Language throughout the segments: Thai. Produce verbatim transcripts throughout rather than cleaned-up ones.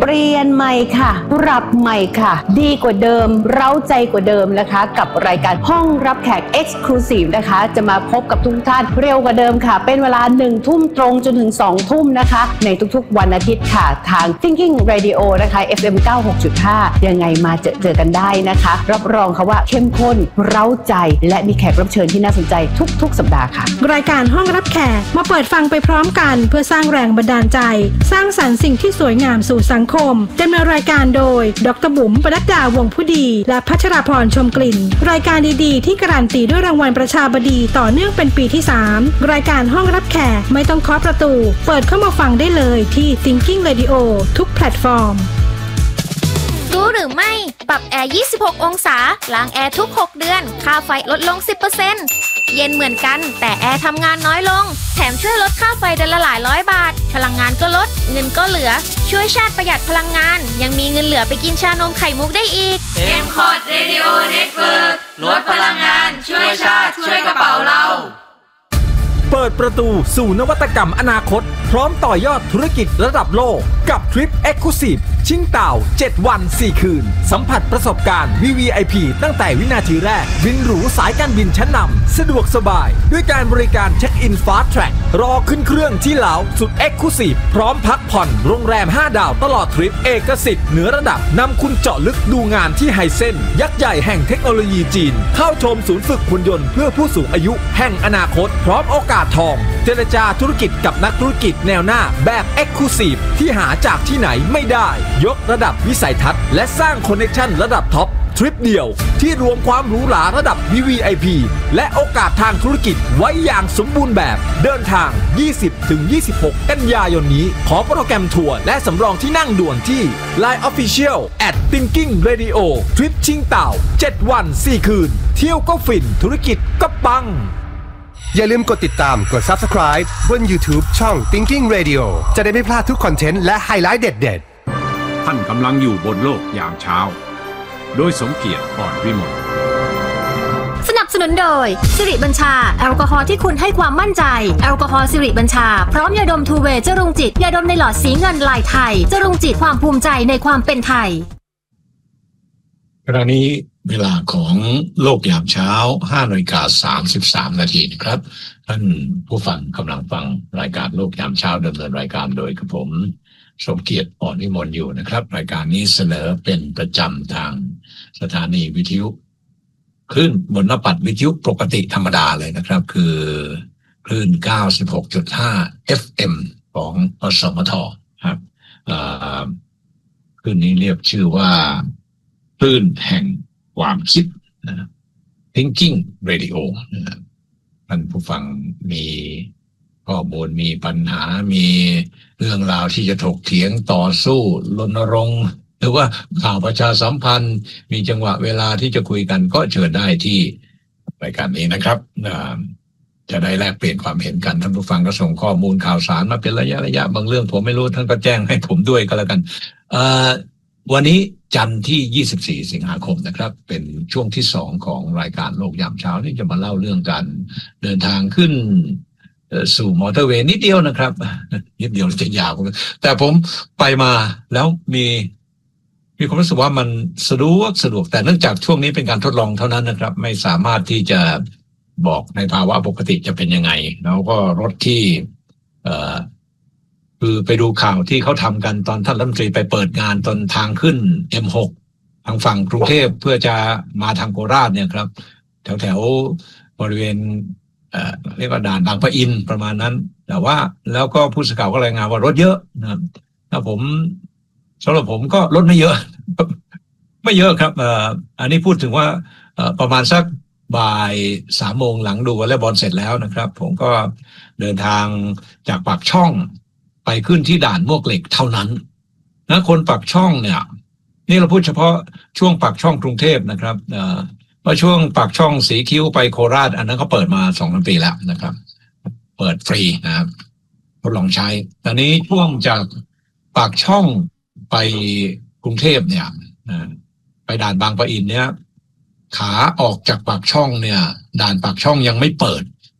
เปลี่ยนใหม่ค่ะปรับใหม่ค่ะดีกว่าเดิมเร้าใจกว่าเดิมนะคะกับรายการห้องรับแขก Exclusive นะคะจะมาพบกับทุกท่านเร็วกว่าเดิมค่ะเป็นเวลาหนึ่งทุ่มตรงจนถึงสองทุ่มนะคะในทุกๆวันอาทิตย์ค่ะทาง Thinking Radio นะคะ เอฟ เอ็ม เก้าสิบหกจุดห้า ยังไงมาเจอเจอกันได้นะคะรับรองค่ะว่าเข้มข้นเร้าใจและมีแขกรับเชิญที่น่าสนใจทุกๆสัปดาห์ค่ะรายการห้องรับแขกมาเปิดฟังไปพร้อมกันเพื่อสร้างแรงบันดาลใจสร้างสรรค์สิ่งที่สวยงามสู่สังคมดำเนินรายการโดยดร.บุ๋มปนัดดาวงผู้ดีและพัชราพรชมกลิ่นรายการดีๆที่การันตีด้วยรางวัลประชาบดีต่อเนื่องเป็นปีที่สามรายการห้องรับแขกไม่ต้องเคาะประตูเปิดเข้ามาฟังได้เลยที่ Thinking Radio ทุกแพลตฟอร์มรู้หรือไม่ปรับแอร์ยี่สิบหกองศาล้างแอร์ทุกหกเดือนค่าไฟลดลง สิบเปอร์เซ็นต์ เย็นเหมือนกันแต่แอร์ทำงานน้อยลงแถมช่วยลดค่าไฟเดือนละหลายร้อยบาทพลังงานก็ลดเงินก็เหลือช่วยชาติประหยัดพลังงานยังมีเงินเหลือไปกินชานมไข่มุกได้อีกเอ็ม คอร์ด Radio Network ลดพลังงานช่วยชาติช่วยกระเป๋าเราเปิดประตูสู่นวัตกรรมอนาคตพร้อมต่อยอดธุรกิจระดับโลกกับทริป Exclusive ชิงเต่าเจ็ดวันสี่คืนสัมผัสประสบการณ์ วี วี ไอ พี ตั้งแต่วินาทีแรกบินหรูสายการบินชั้นนำสะดวกสบายด้วยการบริการเช็คอินฟาสต์แทร็กรอขึ้นเครื่องที่ลาวสุด Exclusive พร้อมพักผ่อนโรงแรมห้าดาวตลอดทริปเอกสิทธิ์เหนือระดับนำคุณเจาะลึกดูงานที่ไฮเซ็นยักษ์ใหญ่แห่งเทคโนโลยีจีนเข้าชมศูนย์ฝึกหุ่นยนต์เพื่อผู้สูงอายุแห่งอนาคตพร้อมโอกาสทองเจรจาธุรกิจกับนักธุรกิจแนวหน้าแบบ Exclusive ที่หาจากที่ไหนไม่ได้ยกระดับวิสัยทัศน์และสร้างคอนเนคชั่นระดับท็อปทริปเดียวที่รวมความหรูหราระดับ วี วี ไอ พี และโอกาสทางธุรกิจไว้อย่างสมบูรณ์แบบเดินทาง ยี่สิบถึงยี่สิบหก กันยายนนี้ขอโปรแกรมทัวร์และสำรองที่นั่งด่วนที่ ไลน์ Official แอท Thinking Radio ทริปชิงเต่าเจ็ดวันสี่คืนเที่ยวก็ฟินธุรกิจก็ปังอย่าลืมกดติดตามกด Subscribe บน YouTube ช่อง Thinking Radio จะได้ไม่พลาดทุกคอนเทนต์และไฮไลท์เด็ดๆท่านกำลังอยู่บนโลกยามเช้าโดยสมเกียรติอ่อนวิมลสนับสนุนโดยสิริบัญชาแอลกอฮอล์ที่คุณให้ความมั่นใจแอลกอฮอล์สิริบัญชาพร้อมยาดมทูเวย์จรุงจิตยาดมในหลอดสีเงินลายไทยจรุงจิตความภูมิใจในความเป็นไทยขณะนี้เวลาของโลกยามเช้า ห้านาฬิกาสามสิบสาม นาทีนะครับท่านผู้ฟังกำลังฟังรายการโลกยามเช้าดำเนินรายการโดยกับผมสมเกียรติอ่อนวิมลอยู่นะครับรายการนี้เสนอเป็นประจำทางสถานีวิทยุคลื่นบนนปัดวิทยุปกติธรรมดาเลยนะครับคือคลื่น เก้าสิบหกจุดห้า เอฟ เอ็ม ของอสมทครับคลื่นนี้เรียกชื่อว่าคลื่นแห่งความคิดนะ Thinking Radio นะท่านผู้ฟังมีข้อมูลมีปัญหามีเรื่องราวที่จะถกเถียงต่อสู้รณรงค์หรือว่าข่าวประชาสัมพันธ์มีจังหวะเวลาที่จะคุยกันก็เชิญได้ที่รายการนี้นะครับจะได้แลกเปลี่ยนความเห็นกันท่านผู้ฟังก็ส่งข้อมูลข่าวสารมาเป็นระยะระยะบางเรื่องผมไม่รู้ท่านก็แจ้งให้ผมด้วยก็แล้วกันวันนี้จันทร์ที่ยี่สิบสี่สิงหาคมนะครับเป็นช่วงที่สองของรายการโลกยามเช้าที่จะมาเล่าเรื่องการเดินทางขึ้นสู่มอเตอร์เวย์นิดเดียวนะครับนิดเดียวจะยาวแต่ผมไปมาแล้วมีมีความรู้สึกว่ามันสะดวกสะดวกแต่เนื่องจากช่วงนี้เป็นการทดลองเท่านั้นนะครับไม่สามารถที่จะบอกในภาวะปกติจะเป็นยังไงแล้วก็รถที่เอ่อคือไปดูข่าวที่เขาทำกันตอนท่านรัฐมนตรีไปเปิดงานตอนทางขึ้น เอ็ม หก ทางฝั่งกรุงเทพเพื่อจะมาทางโคราชเนี่ยครับแถวแถวบริเวณเอ่อเรียกว่าด่านบางปะอินประมาณนั้นแต่ว่าแล้วก็ผู้สื่อข่าวก็รายงานว่ารถเยอะนะครับถ้าผมสำหรับผมก็รถไม่เยอะไม่เยอะครับเอ่ออันนี้พูดถึงว่าเอ่อประมาณสักบ่ายสามโมงหลังดูวอลเลย์บอลเสร็จแล้วนะครับผมก็เดินทางจากปากช่องไปขึ้นที่ด่านมวกเหล็กเท่านั้นนะคนปากช่องเนี่ยนี่เราพูดเฉพาะช่วงปากช่องกรุงเทพนะครับเอ่อว่าช่วงปากช่องสีคิ้วไปโคราชอันนั้นเขาเปิดมาสองปีแล้วนะครับเปิดฟรีนะครับทดลองใช้ตอนนี้ช่วงจากปากช่องไปกรุงเทพเนี่ยไปด่านบางปะอินเนี่ยขาออกจากปากช่องเนี่ยด่านปากช่องยังไม่เปิด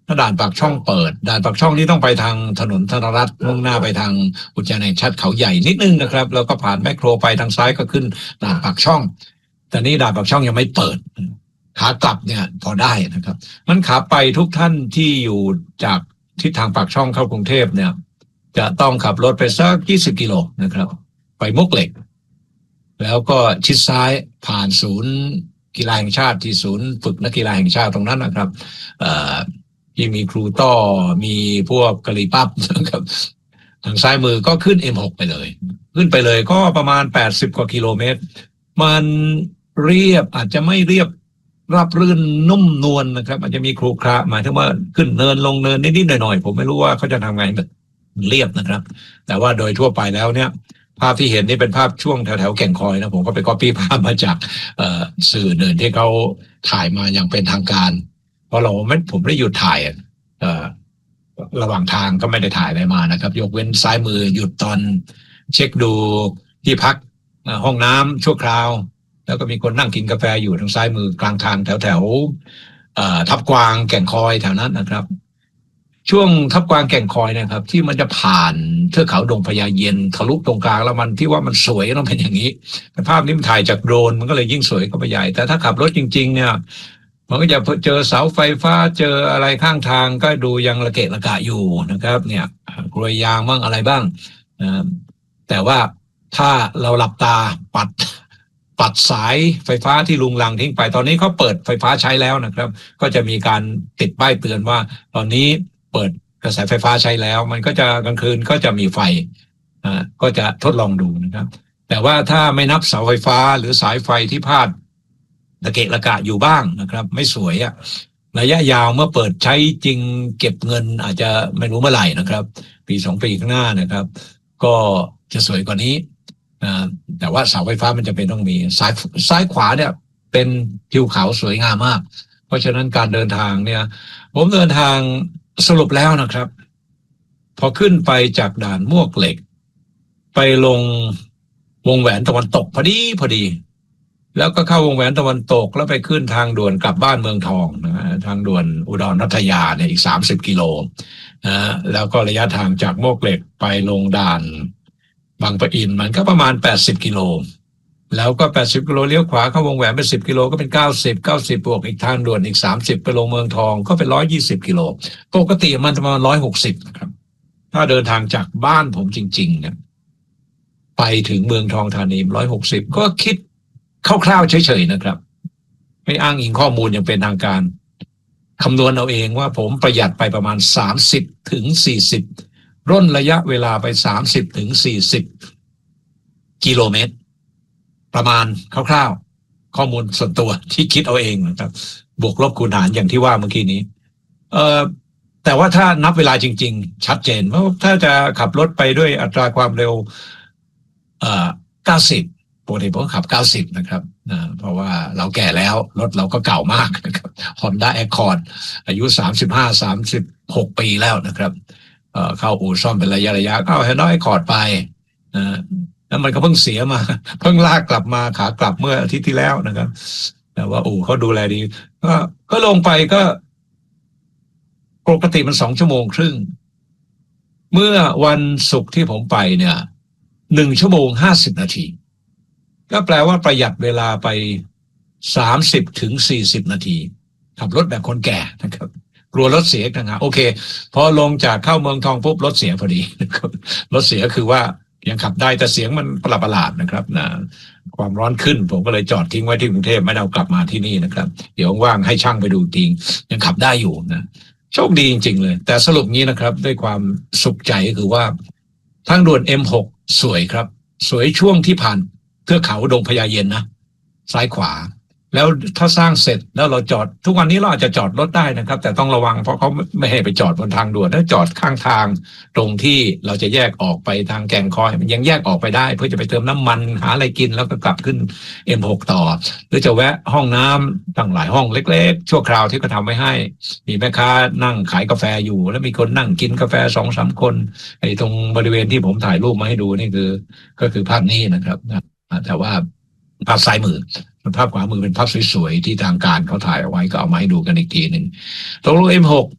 ถ้าด่านปากช่องเปิดด่านปากช่องนี้ต้องไปทางถนนธนรัตน์มุ่งหน้าไปทางอุทยานแห่งชาติเขาใหญ่นิดนึงนะครับแล้วก็ผ่านแมคโครไปทางซ้ายก็ขึ้นด่านปากช่องแต่นี่ด่านปากช่องยังไม่เปิดขากลับเนี่ยพอได้นะครับมันขาไปทุกท่านที่อยู่จากทิศทางปากช่องเข้ากรุงเทพเนี่ยจะต้องขับรถไปสักยี่สิบกิโลนะครับไปมุกเหล็กแล้วก็ชิดซ้ายผ่านศูนย์กีฬาแห่งชาติที่ศูนย์ฝึกนักกีฬาแห่งชาติตรงนั้นนะครับที่มีครูต้อมีพวกกะหรี่ปั๊บนะครับทางซ้ายมือก็ขึ้น เอ็ม หก ไปเลยขึ้นไปเลยก็ประมาณแปดสิบกว่ากิโลเมตรมันเรียบอาจจะไม่เรียบราบรื่นนุ่มนวล นะครับอาจจะมีครุขระหมายถึงว่าขึ้นเนินลงเนินนิดๆหน่อยๆผมไม่รู้ว่าเขาจะทำไงแบบเรียบนะครับแต่ว่าโดยทั่วไปแล้วเนี่ยภาพที่เห็นนี่เป็นภาพช่วงแถวๆแก่งคอยนะผมก็ไปก๊อปปี้ภาพมาจากสื่อเดินที่เขาถ่ายมาอย่างเป็นทางการเพราะเราไม่ผมไม่ได้หยุดถ่ายระหว่างทางก็ไม่ได้ถ่ายอะไรมานะครับยกเว้นซ้ายมือหยุดตอนเช็คดูที่พักห้องน้ำชั่วคราวแล้วก็มีคนนั่งกินกาแฟอยู่ทางซ้ายมือกลางทางแถวแถวทับกวางแก่งคอยแถวนั้นนะครับช่วงทับกวางแก่งคอยนะครับที่มันจะผ่านเทือกเขาดงพญาเย็นทะลุตรงกลางแล้วมันที่ว่ามันสวยต้องเป็นอย่างนี้แต่ภาพนี้มันถ่ายจากโดรนมันก็เลยยิ่งสวยเข้าไปใหญ่แต่ถ้าขับรถจริงๆเนี่ยมันก็จะเจอเสาไฟฟ้าเจออะไรข้างทางก็ดูยังระเกะระกะอยู่นะครับเนี่ยกลวยยางบ้างอะไรบ้างนะแต่ว่าถ้าเราหลับตาปัดปัดสายไฟฟ้าที่ลุงลังทิ้งไปตอนนี้เขาเปิดไฟฟ้าใช้แล้วนะครับก็จะมีการติดป้ายเตือนว่าตอนนี้เปิดกระแสไฟฟ้าใช้แล้วมันก็จะกลางคืนก็จะมีไฟอ่าก็จะทดลองดูนะครับแต่ว่าถ้าไม่นับเสาไฟฟ้าหรือสายไฟที่พาดระเกะระกะอยู่บ้างนะครับไม่สวยอะระยะยาวเมื่อเปิดใช้จริงเก็บเงินอาจจะไม่รู้เมื่อไหร่นะครับปีสองปีข้างหน้านะครับก็จะสวยกว่านี้แต่ว่าเสาไฟฟ้ามันจะเป็นต้องมีซ้ายซ้ายขวาเนี่ยเป็นทิวเขาสวยงามมากเพราะฉะนั้นการเดินทางเนี่ยผมเดินทางสรุปแล้วนะครับพอขึ้นไปจากด่านมวกเหล็กไปลงวงแหวนตะวันตกพอดีพอดีแล้วก็เข้าวงแหวนตะวันตกแล้วไปขึ้นทางด่วนกลับบ้านเมืองทองนะฮะทางด่วนอุดรพัทยาเนี่ยอีกสามสิบกิโลนะแล้วก็ระยะทางจากมวกเหล็กไปลงด่านบางปะอินมันก็ประมาณแปดสิบกิโลแล้วก็แปดสิบกิโลเลี้ยวขวาเข้าวงแหวนเป็นสิบกิโลก็เป็นเก้าสิบ เก้าสิบบวกอีกทางด่วนอีกสามสิบไปลงเมืองทองก็เป็นหนึ่งร้อยยี่สิบกิโลปกติมันประมาณหนึ่งร้อยหกสิบนะครับถ้าเดินทางจากบ้านผมจริงๆเนี่ยไปถึงเมืองทองธานีหนึ่งร้อยหกสิบก็คิดคร่าวๆเฉยๆนะครับไม่อ้างอิงข้อมูลอย่างเป็นทางการคำนวณเอาเองว่าผมประหยัดไปประมาณสามสิบถึงสี่สิบร่นระยะเวลาไปสามสิบถึงสี่สิบกิโลเมตรประมาณคร่าวๆข้อมูลส่วนตัวที่คิดเอาเองนะครับบวกลบคูณหารอย่างที่ว่าเมื่อกี้นี้เอ่อแต่ว่าถ้านับเวลาจริงๆชัดเจนเพราะถ้าจะขับรถไปด้วยอัตราความเร็วเอ่อเก้าสิบปกติผมขับเก้าสิบนะครับนะเพราะว่าเราแก่แล้วรถเราก็เก่ามากนะครับ Honda Accord อายุสามสิบห้า สามสิบหกปีแล้วนะครับเอ่อเข้าอู่ซ่อมเป็นระยะระยะเข้า Honda Accord ไปนะแล้วมันก็เพิ่งเสียมาเพิ่งลากกลับมาขากลับเมื่ออาทิตย์ที่แล้วนะครับแต่ว่าอู่เขาดูแลดีก็ก็ลงไปก็ปกติมันสองชั่วโมงครึ่งเมื่อวันศุกร์ที่ผมไปเนี่ยหนึ่งชั่วโมงห้าสิบนาทีก็แปลว่าประหยัดเวลาไปสามสิบถึงสี่สิบนาทีขับรถแบบคนแก่นะครับกลัวรถเสียต่างหากโอเคพอลงจากเข้าเมืองทองปุ๊บรถเสียพอดีนะครับรถเสียคือว่ายังขับได้แต่เสียงมันประหลาดๆนะครับนะความร้อนขึ้นผมก็เลยจอดทิ้งไว้ที่กรุงเทพไม่ได้เอากลับมาที่นี่นะครับเดี๋ยวว่างให้ช่างไปดูทิ้งยังขับได้อยู่นะโชคดีจริงๆเลยแต่สรุปงี้นะครับด้วยความสุขใจคือว่าทางด่วน เอ็ม หก สวยครับสวยช่วงที่ผ่านเทือกเขาดงพญาเย็นนะซ้ายขวาแล้วถ้าสร้างเสร็จแล้วเราจอดทุกวันนี้เราอาจจะจอดรถได้นะครับแต่ต้องระวังเพราะเขาไม่ให้ไปจอดบนทางด่วนถ้าจอดข้างทางตรงที่เราจะแยกออกไปทางแก่งคอยมันยังแยกออกไปได้เพื่อจะไปเติมน้ำมันหาอะไรกินแล้วก็กลับขึ้น เอ็ม หก ต่อหรือจะแวะห้องน้ำตั้งหลายห้องเล็กๆชั่วคราวที่เขาทำไว้ให้มีแม่ค้านั่งขายกาแฟอยู่แล้วมีคนนั่งกินกาแฟ สองสาม คนไอ้ตรงบริเวณที่ผมถ่ายรูปมาให้ดูนี่คือก็คือภาพนี้นะครับแต่ว่าภาพซ้ายมือภาพขวามือเป็นภาพสวยๆที่ทางการเขาถ่ายเอาไว้ก็เอามาให้ดูกันอีกทีหนึ่งตรงลง เอ็ม หก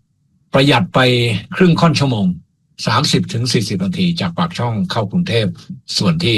ประหยัดไปครึ่งค่อนชั่วโมง สามสิบถึงสี่สิบนาทีจากปากช่องเข้ากรุงเทพส่วนที่